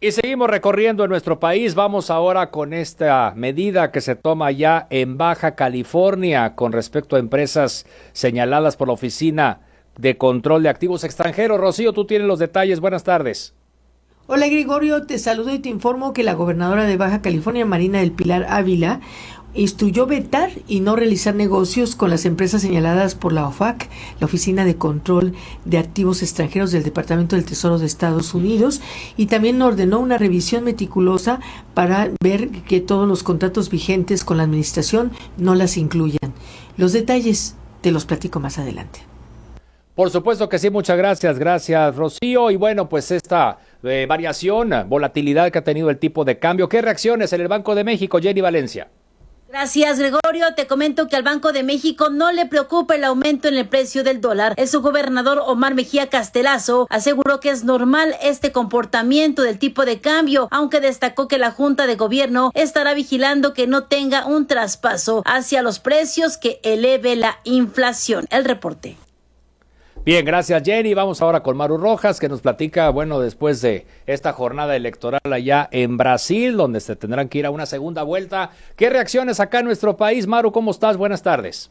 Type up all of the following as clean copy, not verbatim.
Y seguimos recorriendo en nuestro país. Vamos ahora con esta medida que se toma ya en Baja California con respecto a empresas señaladas por la Oficina de Control de Activos Extranjeros. Rocío, tú tienes los detalles. Buenas tardes. Hola Gregorio, te saludo y te informo que la gobernadora de Baja California, Marina del Pilar Ávila, instruyó vetar y no realizar negocios con las empresas señaladas por la OFAC, la Oficina de Control de Activos Extranjeros del Departamento del Tesoro de Estados Unidos, y también ordenó una revisión meticulosa para ver que todos los contratos vigentes con la administración no las incluyan. Los detalles te los platico más adelante. Por supuesto que sí, muchas gracias. Gracias, Rocío. Y bueno, pues esta variación, volatilidad que ha tenido el tipo de cambio. ¿Qué reacciones en el Banco de México, Jenny Valencia? Gracias, Gregorio. Te comento que al Banco de México no le preocupa el aumento en el precio del dólar. El subgobernador Omar Mejía Castelazo aseguró que es normal este comportamiento del tipo de cambio, aunque destacó que la Junta de Gobierno estará vigilando que no tenga un traspaso hacia los precios que eleve la inflación. El reporte. Bien, gracias Jenny. Vamos ahora con Maru Rojas, que nos platica, bueno, después de esta jornada electoral allá en Brasil, donde se tendrán que ir a una segunda vuelta. ¿Qué reacciones acá en nuestro país? Maru, ¿cómo estás? Buenas tardes.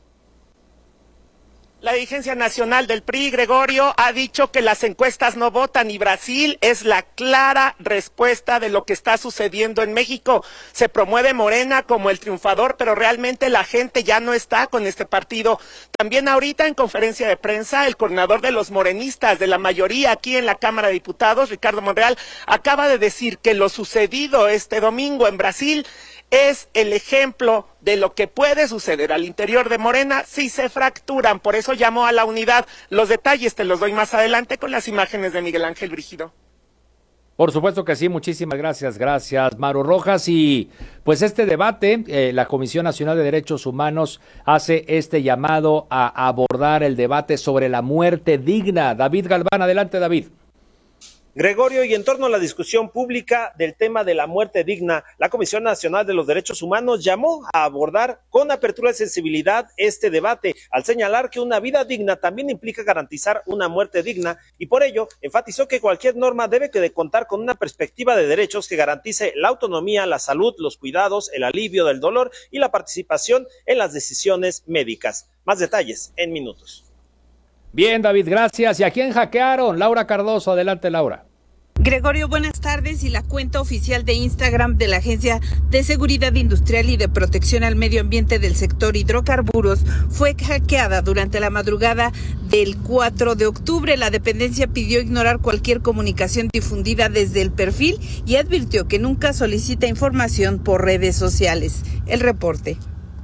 La dirigencia nacional del PRI, Gregorio, ha dicho que las encuestas no votan y Brasil es la clara respuesta de lo que está sucediendo en México. Se promueve Morena como el triunfador, pero realmente la gente ya no está con este partido. También ahorita en conferencia de prensa, el coordinador de los morenistas, de la mayoría aquí en la Cámara de Diputados, Ricardo Monreal, acaba de decir que lo sucedido este domingo en Brasil es el ejemplo de lo que puede suceder al interior de Morena si se fracturan. Por eso llamó a la unidad. Los detalles te los doy más adelante con las imágenes de Miguel Ángel Brígido. Por supuesto que sí, muchísimas gracias, Maru Rojas. Y pues este debate, la Comisión Nacional de Derechos Humanos hace este llamado a abordar el debate sobre la muerte digna. David Galván, adelante David. Gregorio, y en torno a la discusión pública del tema de la muerte digna, la Comisión Nacional de los Derechos Humanos llamó a abordar con apertura y sensibilidad este debate, al señalar que una vida digna también implica garantizar una muerte digna, y por ello enfatizó que cualquier norma debe de contar con una perspectiva de derechos que garantice la autonomía, la salud, los cuidados, el alivio del dolor y la participación en las decisiones médicas. Más detalles en minutos. Bien, David, gracias. ¿Y a quién hackearon? Laura Cardoso, adelante, Laura. Gregorio, buenas tardes. Y la cuenta oficial de Instagram de la Agencia de Seguridad Industrial y de Protección al Medio Ambiente del sector hidrocarburos fue hackeada durante la madrugada del 4 de octubre. La dependencia pidió ignorar cualquier comunicación difundida desde el perfil y advirtió que nunca solicita información por redes sociales. El reporte.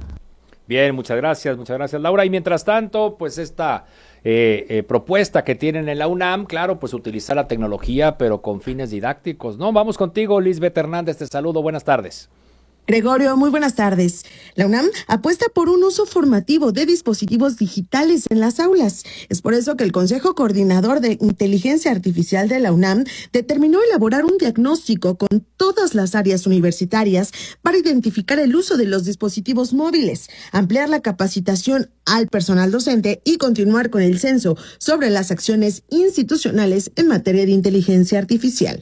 Bien, muchas gracias, Laura. Y mientras tanto, pues esta propuesta que tienen en la UNAM, claro, pues utilizar la tecnología, pero con fines didácticos, ¿no? Vamos contigo, Lisbeth Hernández, te saludo, buenas tardes. Gregorio, muy buenas tardes. La UNAM apuesta por un uso formativo de dispositivos digitales en las aulas. Es por eso que el Consejo Coordinador de Inteligencia Artificial de la UNAM determinó elaborar un diagnóstico con todas las áreas universitarias para identificar el uso de los dispositivos móviles, ampliar la capacitación al personal docente y continuar con el censo sobre las acciones institucionales en materia de inteligencia artificial.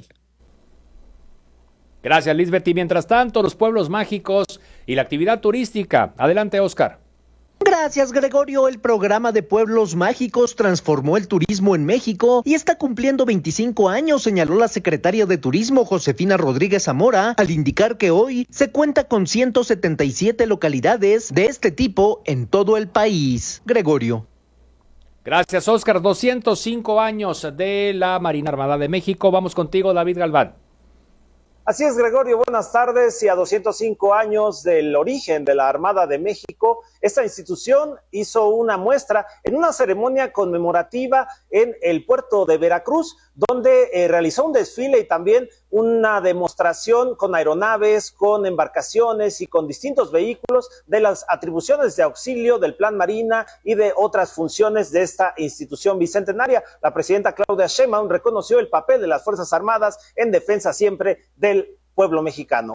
Gracias, Lisbeth. Y mientras tanto, los pueblos mágicos y la actividad turística. Adelante, Oscar. Gracias, Gregorio. El programa de Pueblos Mágicos transformó el turismo en México y está cumpliendo 25 años, señaló la secretaria de Turismo, Josefina Rodríguez Zamora, al indicar que hoy se cuenta con 177 localidades de este tipo en todo el país. Gregorio. Gracias, Oscar. 205 años de la Marina Armada de México. Vamos contigo, David Galván. Así es, Gregorio, buenas tardes. Y a 205 años del origen de la Armada de México, esta institución hizo una muestra en una ceremonia conmemorativa en el puerto de Veracruz, donde realizó un desfile y también una demostración con aeronaves, con embarcaciones y con distintos vehículos de las atribuciones de auxilio del Plan Marina y de otras funciones de esta institución bicentenaria. La presidenta Claudia Sheinbaum reconoció el papel de las Fuerzas Armadas en defensa siempre del pueblo mexicano.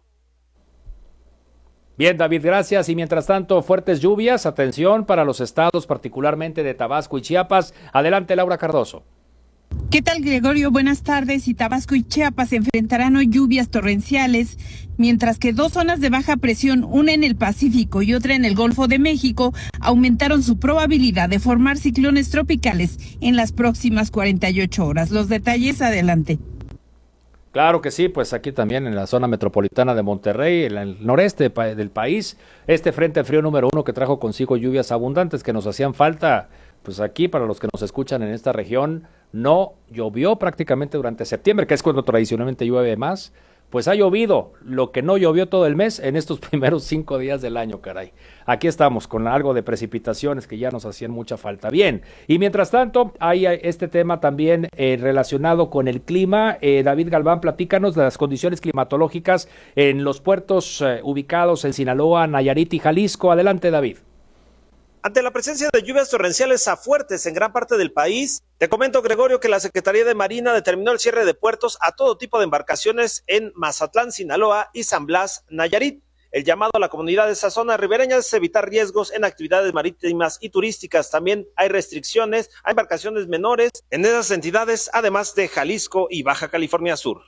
Bien, David, gracias. Y mientras tanto, fuertes lluvias, atención para los estados, particularmente de Tabasco y Chiapas. Adelante, Laura Cardoso. ¿Qué tal, Gregorio? Buenas tardes. Y Tabasco y Chiapas se enfrentarán hoy lluvias torrenciales, mientras que dos zonas de baja presión, una en el Pacífico y otra en el Golfo de México, aumentaron su probabilidad de formar ciclones tropicales en las próximas 48 horas. Los detalles, adelante. Claro que sí, pues aquí también en la zona metropolitana de Monterrey, en el noreste del país, este frente frío número 1 que trajo consigo lluvias abundantes que nos hacían falta, pues aquí para los que nos escuchan en esta región, no llovió prácticamente durante septiembre, que es cuando tradicionalmente llueve más, pues ha llovido lo que no llovió todo el mes en estos primeros 5 días del año, caray. Aquí estamos con algo de precipitaciones que ya nos hacían mucha falta. Bien, y mientras tanto hay este tema también relacionado con el clima. David Galván, platícanos de las condiciones climatológicas en los puertos ubicados en Sinaloa, Nayarit y Jalisco. Adelante, David. Ante la presencia de lluvias torrenciales a fuertes en gran parte del país, te comento, Gregorio, que la Secretaría de Marina determinó el cierre de puertos a todo tipo de embarcaciones en Mazatlán, Sinaloa y San Blas, Nayarit. El llamado a la comunidad de esa zona ribereña es evitar riesgos en actividades marítimas y turísticas. También hay restricciones a embarcaciones menores en esas entidades, además de Jalisco y Baja California Sur.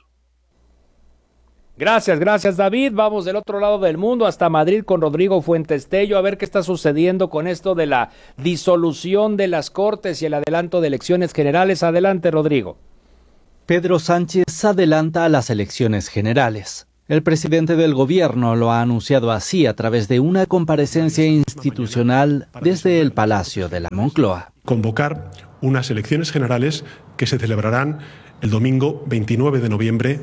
Gracias David. Vamos del otro lado del mundo hasta Madrid con Rodrigo Fuentes Tello a ver qué está sucediendo con esto de la disolución de las Cortes y el adelanto de elecciones generales. Adelante, Rodrigo. Pedro Sánchez adelanta a las elecciones generales. El presidente del gobierno lo ha anunciado así a través de una comparecencia institucional desde el Palacio de la Moncloa. Convocar unas elecciones generales que se celebrarán el domingo 29 de noviembre.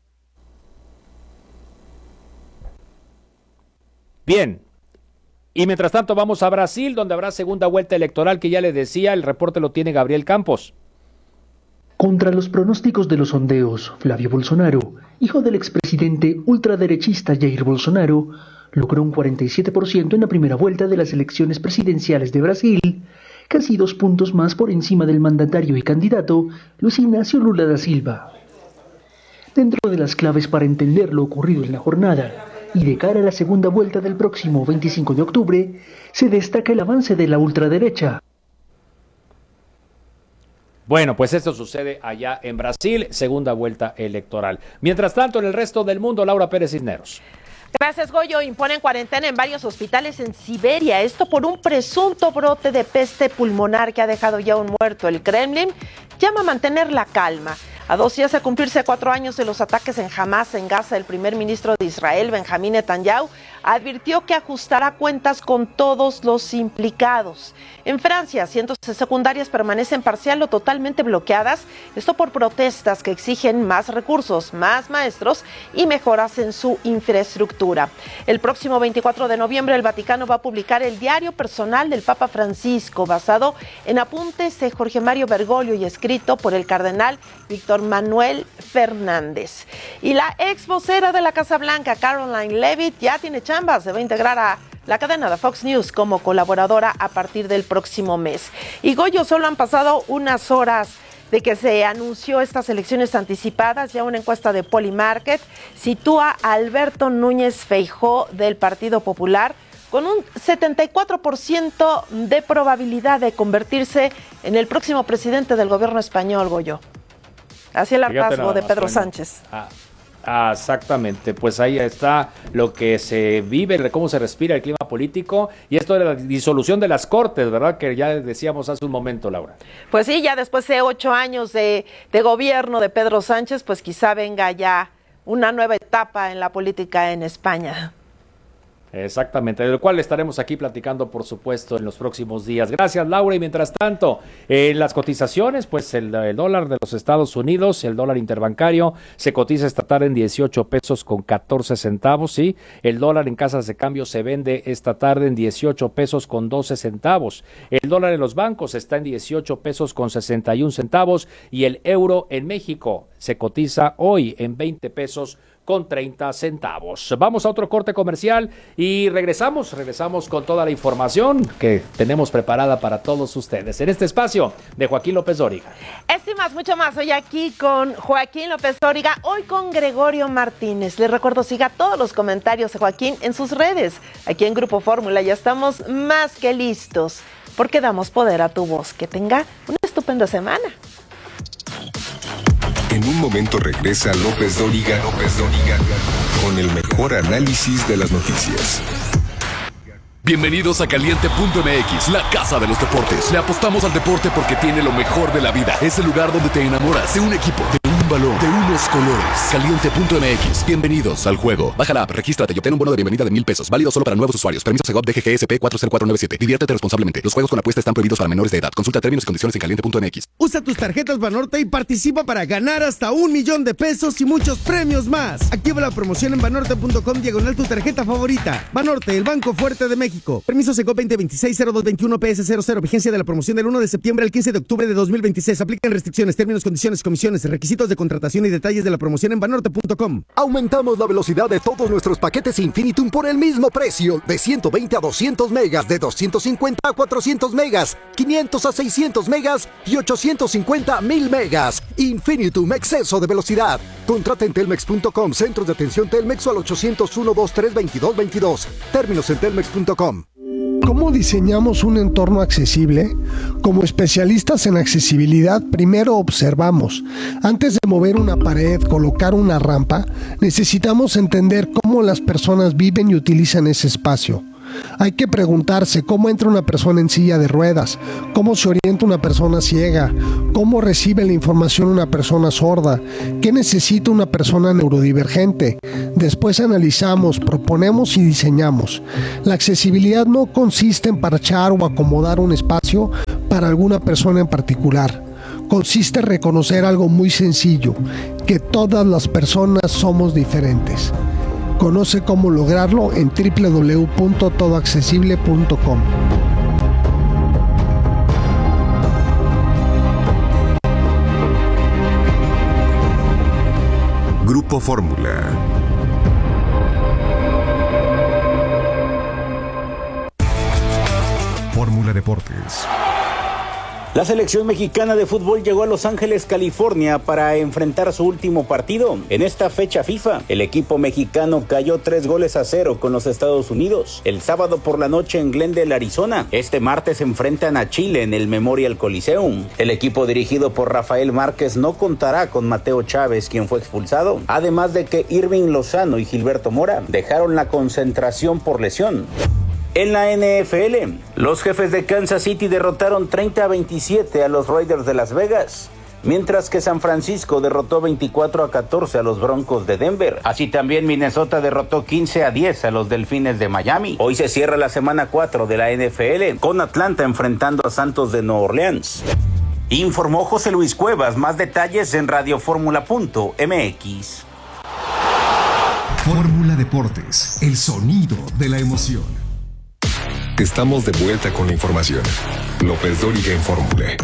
Bien, y mientras tanto vamos a Brasil, donde habrá segunda vuelta electoral, que ya le decía, el reporte lo tiene Gabriel Campos. Contra los pronósticos de los sondeos, Flavio Bolsonaro, hijo del expresidente ultraderechista Jair Bolsonaro, logró un 47% en la primera vuelta de las elecciones presidenciales de Brasil, casi 2 puntos más por encima del mandatario y candidato Luis Ignacio Lula da Silva. Dentro de las claves para entender lo ocurrido en la jornada, y de cara a la segunda vuelta del próximo 25 de octubre, se destaca el avance de la ultraderecha. Bueno, pues esto sucede allá en Brasil, segunda vuelta electoral. Mientras tanto, en el resto del mundo, Laura Pérez Cisneros. Gracias, Goyo. Imponen cuarentena en varios hospitales en Siberia. Esto por un presunto brote de peste pulmonar que ha dejado ya un muerto. El Kremlin llama a mantener la calma. A 2 días de cumplirse 4 años de los ataques en Hamas en Gaza, el primer ministro de Israel, Benjamín Netanyahu, advirtió que ajustará cuentas con todos los implicados. En Francia, cientos de secundarias permanecen parcial o totalmente bloqueadas, esto por protestas que exigen más recursos, más maestros y mejoras en su infraestructura. El próximo 24 de noviembre el Vaticano va a publicar el diario personal del Papa Francisco, basado en apuntes de Jorge Mario Bergoglio y escrito por el cardenal Víctor Manuel Fernández. Y la ex vocera de la Casa Blanca, Caroline Leavitt, ya tiene chamba, se va a integrar a la cadena de Fox News como colaboradora a partir del próximo mes. Y Goyo, solo han pasado unas horas de que se anunció estas elecciones anticipadas. Ya una encuesta de Polymarket sitúa a Alberto Núñez Feijóo del Partido Popular con un 74% de probabilidad de convertirse en el próximo presidente del gobierno español, Goyo. Así el hartazgo de Pedro Sánchez. Exactamente, pues ahí está lo que se vive, cómo se respira el clima político y esto de la disolución de las Cortes, ¿verdad? Que ya decíamos hace un momento, Laura. Pues sí, ya después de 8 años de gobierno de Pedro Sánchez, pues quizá venga ya una nueva etapa en la política en España. Exactamente, del cual estaremos aquí platicando, por supuesto, en los próximos días. Gracias, Laura. Y mientras tanto, en las cotizaciones, pues el dólar de los Estados Unidos, el dólar interbancario, se cotiza esta tarde en 18 pesos con 14 centavos, ¿sí? El dólar en casas de cambio se vende esta tarde en 18 pesos con 12 centavos. El dólar en los bancos está en 18 pesos con 61 centavos y el euro en México se cotiza hoy en 20 pesos con 30 centavos. Vamos a otro corte comercial y regresamos con toda la información que tenemos preparada para todos ustedes en este espacio de Joaquín López Dóriga. Esto y más, mucho más, hoy aquí con Joaquín López Dóriga, hoy con Gregorio Martínez. Les recuerdo, siga todos los comentarios de Joaquín en sus redes. Aquí en Grupo Fórmula ya estamos más que listos, porque damos poder a tu voz. Que tenga una estupenda semana. En un momento regresa López Dóriga con el mejor análisis de las noticias. Bienvenidos a Caliente.mx, la casa de los deportes. Le apostamos al deporte porque tiene lo mejor de la vida. Es el lugar donde te enamoras de un equipo, de un balón, de unos colores. Caliente.mx, bienvenidos al juego. Baja la app, regístrate y obtén un bono de bienvenida de $1,000. Válido solo para nuevos usuarios. Permiso Segov DGGSP 40497. Diviértete responsablemente. Los juegos con apuesta están prohibidos para menores de edad. Consulta términos y condiciones en Caliente.mx. Usa tus tarjetas Banorte y participa para ganar hasta $1,000,000 y muchos premios más. Activa la promoción en banorte.com/ tu tarjeta favorita. Banorte, el banco fuerte de México. Permiso Segov 2026-0221 PS00. Vigencia de la promoción del 1 de septiembre al 15 de octubre de 2026. Aplican restricciones, términos, condiciones, comisiones, requisitos de contratación y detalles de la promoción en banorte.com. Aumentamos la velocidad de todos nuestros paquetes Infinitum por el mismo precio. De 120 a 200 megas, de 250 a 400 megas, 500 a 600 megas y 850 a 1000 megas. Infinitum, exceso de velocidad. Contrata en telmex.com, centros de atención Telmex o al 801-232-2222. Términos en telmex.com. ¿Cómo diseñamos un entorno accesible? Como especialistas en accesibilidad, primero observamos. Antes de mover una pared, colocar una rampa, necesitamos entender cómo las personas viven y utilizan ese espacio. Hay que preguntarse cómo entra una persona en silla de ruedas, cómo se orienta una persona ciega, cómo recibe la información una persona sorda, qué necesita una persona neurodivergente. Después analizamos, proponemos y diseñamos. La accesibilidad no consiste en parchar o acomodar un espacio para alguna persona en particular. Consiste en reconocer algo muy sencillo, que todas las personas somos diferentes. Conoce cómo lograrlo en www.todoaccesible.com. Grupo Fórmula. Fórmula Deportes. La selección mexicana de fútbol llegó a Los Ángeles, California, para enfrentar su último partido. En esta fecha FIFA, el equipo mexicano cayó 3-0 con los Estados Unidos. El sábado por la noche en Glendale, Arizona. Este martes se enfrentan a Chile en el Memorial Coliseum. El equipo dirigido por Rafael Márquez no contará con Mateo Chávez, quien fue expulsado. Además de que Irving Lozano y Gilberto Mora dejaron la concentración por lesión. En la NFL, los Jefes de Kansas City derrotaron 30-27 a los Raiders de Las Vegas, mientras que San Francisco derrotó 24-14 a los Broncos de Denver. Así también Minnesota derrotó 15-10 a los Delfines de Miami. Hoy se cierra la semana 4 de la NFL, con Atlanta enfrentando a Santos de Nueva Orleans. Informó José Luis Cuevas. Más detalles en radioformula.mx. Fórmula Deportes, el sonido de la emoción. Estamos de vuelta con la información. López Dóriga en Fórmula.